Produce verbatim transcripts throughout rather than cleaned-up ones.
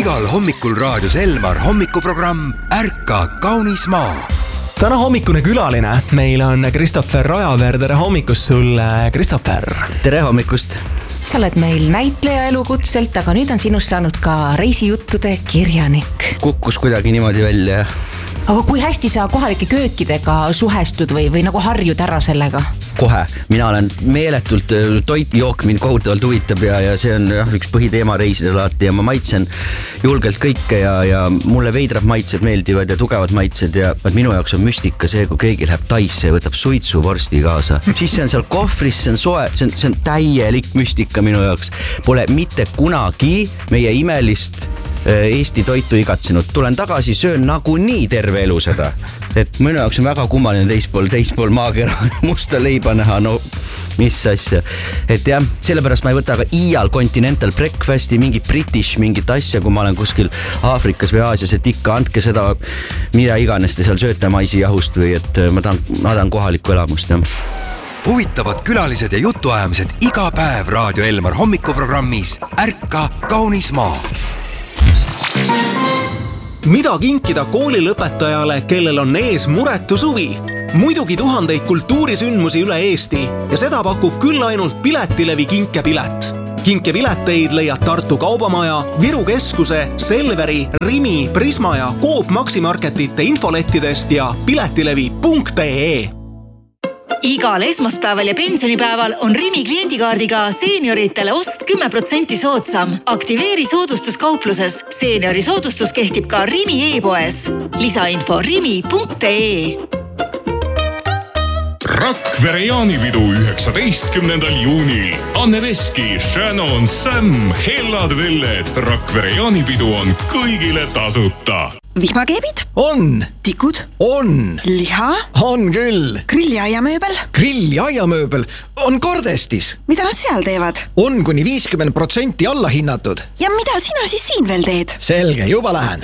Igal hommikul raadios Elmar hommikuprogramm Ärka kaunis maa. Täna hommikune külaline. Meil on Kristoffer Rajaveer. Tere hommikust sulle, Kristoffer. Tere hommikust. Sa oled meil näitleja elukutselt, aga nüüd on sinust saanud ka reisijuttude kirjanik. Kukkus kuidagi niimoodi välja. Aga kui hästi sa kohalike köökidega suhestud või, või nagu harjud ära sellega? Kohe. Mina olen meeletult toit jook mind kohutavalt huvitab ja, ja see on jah, üks põhiteema reisidel alati ja ma maitsen julgelt kõike ja, ja mulle veidrad maitsed meeldivad ja tugevad maitsed ja minu jaoks on müstika see, kui keegi läheb Taisse ja võtab suitsu vorsti kaasa. Siis see on seal kohvris, see on soe, see on, see on täielik müstika minu jaoks. Pole mitte kunagi meie imelist Eesti toitu igatsenud. Tulen tagasi, söön nagu nii terve elu seda. Et minu jaoks on väga kummaline teispool, teispool maakera musta leiba näha, no mis asja. Et jah, sellepärast ma ei võta aga iial continental breakfasti, mingi british, mingit asja, kui ma olen kuskil Aafrikas või Aasias, et ikka andke seda, mida iganes te seal sööte maisijahust või et ma tahan, ma tahan kohalikku elamust. Jah. Huvitavad külalised ja jutuajamised iga päev Raadio Elmar hommikuprogrammis Ärka kaunis maa. Mida kinkida koolilõpetajale, kellel on ees muretu suvi? Muidugi tuhandeid kultuurisündmusi üle Eesti ja seda pakub küll ainult Piletilevi kinkepilet. Kinkepileteid leiad Tartu Kaubamaja, Viru Keskuse, Selveri, Rimi, Prisma ja Coop Maximarketite infolettidest ja piletilevi punkt ee. Igal esmaspäeval ja pensionipäeval on Rimi kliendikaardiga seenioritele ost kümme protsenti soodsam. Aktiveeri soodustus kaupluses. Seeniori soodustus kehtib ka Rimi e-poes. Lisainfo rimi punkt ee. Rakvere jaanipidu üheksateistkümnendal juunil. Anne Veski, Shannon, Sam, Hellad Velled. Rakvere jaanipidu on kõigile tasuta. Vihmakeebid? On. Tikud? On. Liha? On küll. Grilliaiamööbel? Grilliaiamööbel on Kardestis. Mida nad seal teevad? On kuni viiskümmend protsenti alla hinnatud. Ja mida sina siis siin veel teed? Selge, juba lähen.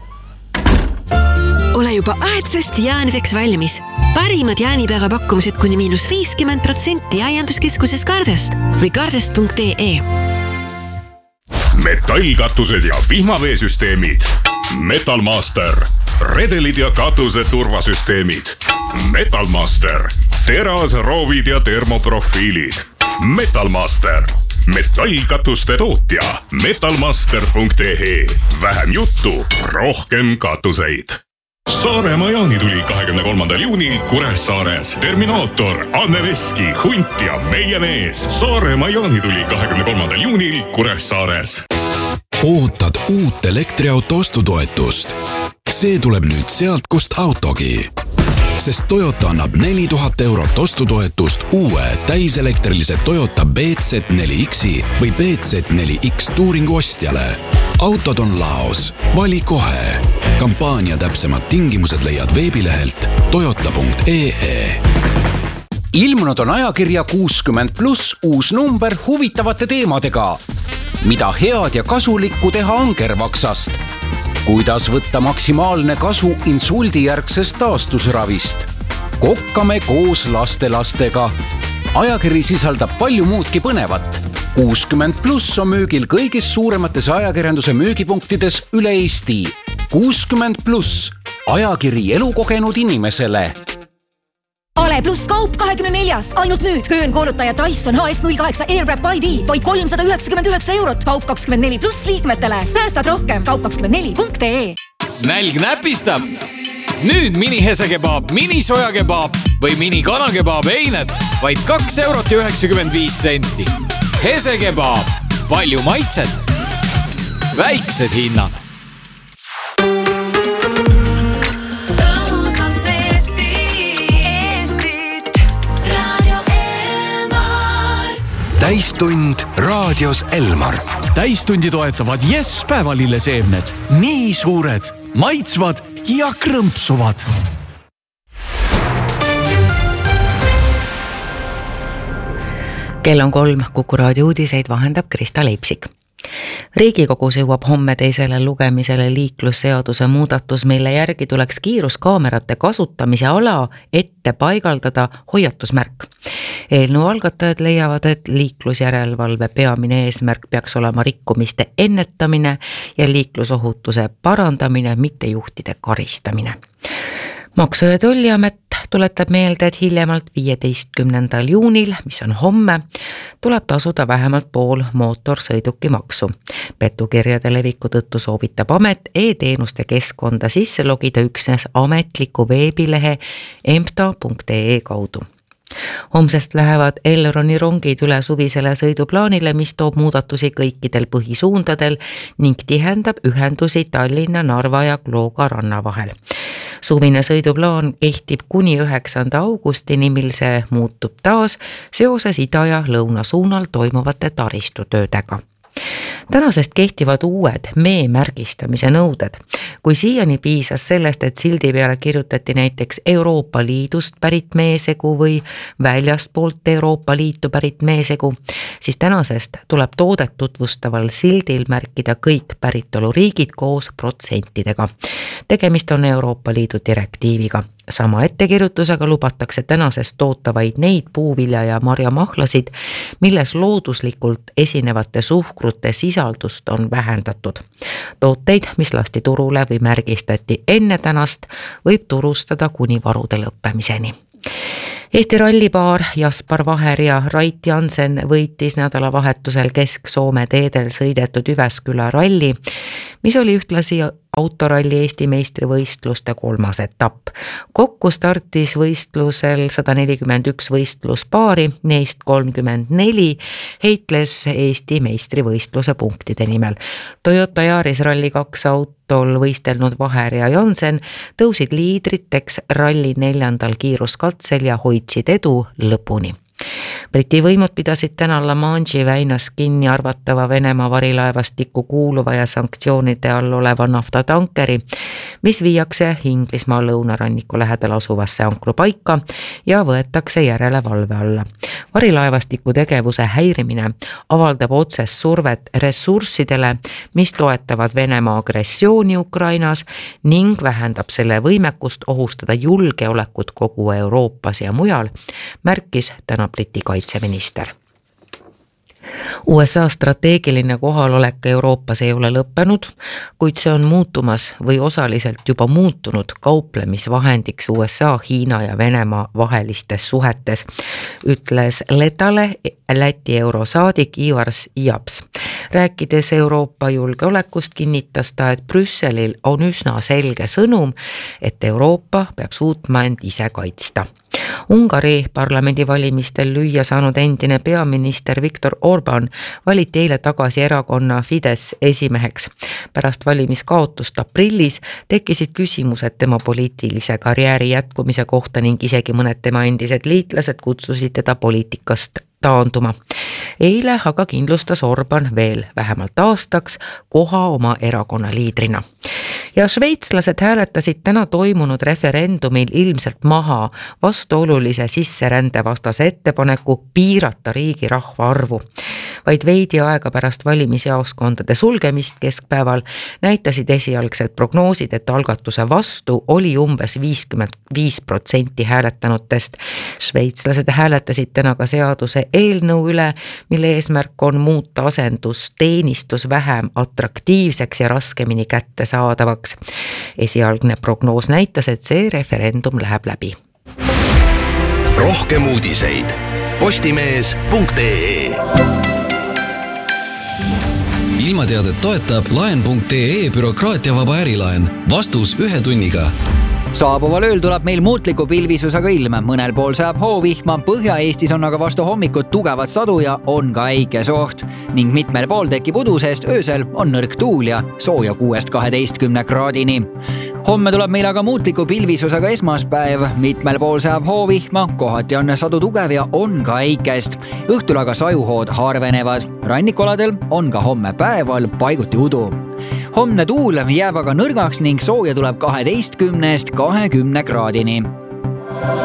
Ole juba aedsest jäänideks valmis. Parimad jäänipääga pakkumised kuni miinus viiskümmend protsenti aianduskeskuses Kardest või kardest punkt ee. Metallkatused ja vihmaveesüsteemid. Metalmaster. Redelid ja katuse turvasüsteemid. Metalmaster. Teras, roovid ja termoprofiilid. Metalmaster. Metallkatuste tootja. metalmaster punkt ee. Vähem juttu, rohkem katuseid. Saaremaa jaanituli kahekümne kolmandal juunil Kuressaares. Terminaator, Anne Veski, Hunt ja meie mees. Saaremaa jaanituli kahekümne kolmandal juunil Kuressaares. Ootad uut elektriauto ostutoetust. See tuleb nüüd sealt, kust autogi. Sest Toyota annab neli tuhat eurot ostutoetust uue täiselektrilise Toyota B Z neli X-i või B Z neli X Touringu ostjale. Autod on laos. Vali kohe. Kampaania täpsemad tingimused leiad veebilehelt toyota punkt ee. Ilmunud on ajakirja kuuskümmend pluss uus number huvitavate teemadega. Mida head ja kasulikku teha angervaksast? Kuidas võtta maksimaalne kasu insuldijärgsest taastusravist? Kokkame koos lastelastega. Ajakiri sisaldab palju muudki põnevat. kuuskümmend pluss on müügil kõigis suuremates ajakirjanduse müügipunktides üle Eesti. kuuskümmend pluss. Ajakiri elukogenud inimesele. Ale pluss kaup kahekümne neljas. Ainult nüüd höönkoolutaja Dyson H S null kaheksa Airwrap I D vaid kolmsada üheksakümmend üheksa eurot. Kaup kakskümmend neli pluss liikmetele. Säästad rohkem. Kaup kakskümmend neli punkt ee. Nälg näpistab. Nüüd mini hesekebaab, mini sojakebaab või mini kanakebaab eined vaid kaks eurot ja üheksakümmend viis senti. Hesekebaab. Palju maitset. Väiksed hinnad. Täistund raadios Elmar. Täistundi toetavad Yes päevalilleseemned. Nii suured, maitsvad ja krõmpsuvad. Kell on kolm, Kuku raadio uudiseid vahendab Krista Leipsik. Riigikogus jõuab homme teisele lugemisele liiklusseaduse muudatus, mille järgi tuleks kiiruskaamerate kasutamise ala ette paigaldada hoiatusmärk. Eelnõu algatajad leiavad, et liiklusjärelevalve peamine eesmärk peaks olema rikkumiste ennetamine ja liiklusohutuse parandamine, mitte juhtide karistamine. Maksu- ja Tolliamet tuletab meelde, et hiljemalt viieteistkümnendal juunil, mis on homme, tuleb tasuda vähemalt pool mootorsõidukimaksu. Petukirjade leviku tõttu soovitab amet e-teenuste keskkonda sisse logida üksnes ametliku veebilehe empta punkt ee kaudu. Homsest lähevad Elroni rongid üle suvisele sõiduplaanile, mis toob muudatusi kõikidel põhisuundadel ning tihendab ühendusi Tallinna, Narva ja Klooga ranna vahel. Suvine sõiduplaan kehtib kuni üheksanda augustini, mil see muutub taas seoses ida ja lõuna suunal toimuvate taristutöödega. Tänasest kehtivad uued mee-märgistamise nõuded. Kui siiani piisas sellest, et sildi peale kirjutati näiteks Euroopa Liidust pärit meesegu või väljastpoolt Euroopa Liitu pärit meesegu, siis tänasest tuleb toodet tutvustaval sildil märkida kõik päritoluriigid koos protsentidega. Tegemist on Euroopa Liidu direktiiviga. Sama ettekirjutusega lubatakse tänasest toota vaid neid puuvilja ja marjamahlasid, milles looduslikult esinevate suhkrute sisaldust on vähendatud. Tooteid, mis lasti turule või märgistati enne tänast, võib turustada kuni varude lõppemiseni. Eesti rallipaar Jaspar Vaher ja Rait Jansen võitis nädalavahetusel Kesk-Soome teedel sõidetud Üvesküla ralli, mis oli ühtlasi autoralli Eesti meistrivõistluste kolmas etapp. Kokku startis võistlusel sada nelikümmend üks võistluspaari, neist kolmkümmend neli heitles Eesti meistrivõistluse punktide nimel. Toyota Yaris ralli kaks autol võistelnud Vaher ja Jansen tõusid liidriteks ralli neljandal kiiruskatsel ja hoidsid edu lõpuni. Briti võimud pidasid täna La Manche'i väinas kinni arvatava Venemaa varilaevastikku kuuluva ja sanktsioonide all oleva naftatankeri, mis viiakse Inglismaa lõunaranniku lähedal asuvasse ankrupaika ja võetakse järelevalve alla. Varilaevastiku tegevuse häirimine avaldab otsest survet ressurssidele, mis toetavad Venemaa agressiooni Ukrainas ning vähendab selle võimekust ohustada julgeolekut kogu Euroopas ja mujal, märkis täna Briti kaitseminister. U S A strateegiline kohalolek Euroopas ei ole lõppenud, kuid see on muutumas või osaliselt juba muutunud kauplemisvahendiks U S A, Hiina ja Venemaa vahelistes suhetes, ütles Letale Läti eurosaadik Ivars Japs. Rääkides Euroopa julgeolekust kinnitas ta, et Brüsselil on üsna selge sõnum, et Euroopa peab suutma end ise kaitsta. Ungari parlamendivalimistel lüüa saanud endine peaminister Viktor Orban valiti eile tagasi erakonna Fides esimeheks. Pärast valimiskaotust aprillis tekkisid küsimused tema poliitilise karjääri jätkumise kohta ning isegi mõned tema endised liitlased kutsusid teda poliitikast taanduma. Eile aga kindlustas Orban veel vähemalt aastaks koha oma erakonna liidrina. Ja šveitslased hääletasid täna toimunud referendumil ilmselt maha vastuolulise sisserände vastase ettepaneku piirata riigi rahvaarvu. Vaid veidi aega pärast valimisjaoskondade sulgemist keskpäeval näitasid esialgsed prognoosid, et algatuse vastu oli umbes viiskümmend viis protsenti hääletanutest. Šveitslased hääletasid täna ka seaduse eelnõu üle, mille eesmärk on muuta asendusteenistus vähem atraktiivseks ja raskemini kättesaadavaks. Esialgne prognoos näitas, et see referendum läheb läbi. Rohkem uudiseid postimees punkt ee. Ilmateadet toetab laen punkt ee bürokraatiavaba ärilaen. Vastus ühe tunniga. Saabuval ööl tuleb meil muutliku pilvisusega ilm, mõnel pool saab hoovihma, Põhja-Eestis on aga vastu hommikut tugevat sadu ja on ka äikesoht. Ning mitmel pool tekib udu, sest öösel on nõrk tuul ja sooja kuuest kaheteistkümne kraadini. Homme tuleb meil aga muutliku pilvisusega esmaspäev, mitmel pool saab hoovihma, kohati on sadu tugev ja on ka äikest. Õhtul aga sajuhood harvenevad, rannikoladel on ka homme päeval paiguti udu. Homne tuul jääb aga nõrgaks ning sooja tuleb kaheteistkümnest kahekümne kraadini.